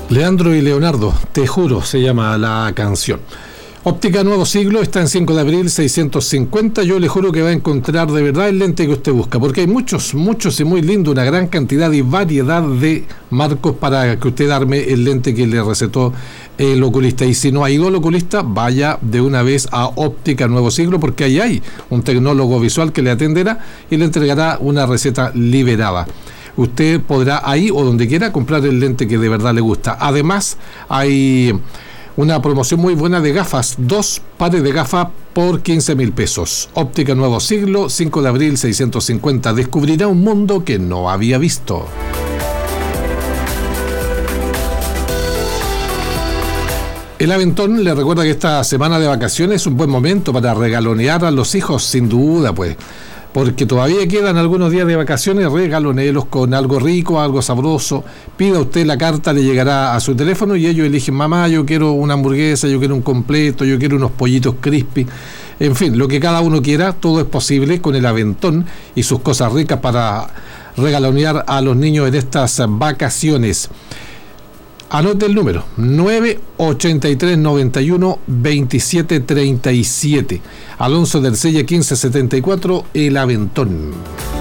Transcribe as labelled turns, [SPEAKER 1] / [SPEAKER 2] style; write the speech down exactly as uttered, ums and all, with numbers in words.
[SPEAKER 1] Leandro y Leonardo, te juro, se llama la canción. Óptica Nuevo Siglo está en cinco de abril seiscientos cincuenta. Yo le juro que va a encontrar de verdad el lente que usted busca, porque hay muchos, muchos y muy lindo, una gran cantidad y variedad de marcos para que usted arme el lente que le recetó el oculista. Y si no ha ido al oculista, vaya de una vez a Óptica Nuevo Siglo, porque ahí hay un tecnólogo visual que le atenderá y le entregará una receta liberada. Usted podrá ahí o donde quiera comprar el lente que de verdad le gusta. Además, hay una promoción muy buena de gafas, dos pares de gafas por quince mil pesos. Óptica Nuevo Siglo, cinco de abril seiscientos cincuenta. Descubrirá un mundo que no había visto. El Aventón le recuerda que esta semana de vacaciones es un buen momento para regalonear a los hijos, sin duda, pues. Porque todavía quedan algunos días de vacaciones, regalonelos con algo rico, algo sabroso. Pida usted la carta, le llegará a su teléfono y ellos eligen: mamá, yo quiero una hamburguesa, yo quiero un completo, yo quiero unos pollitos crispy. En fin, lo que cada uno quiera, todo es posible con el Aventón y sus cosas ricas para regalonear a los niños en estas vacaciones. Anote el número: nueve ochenta y tres noventa y uno veintisiete treinta y siete. Alonso del Selle quince setenta y cuatro, el Aventón.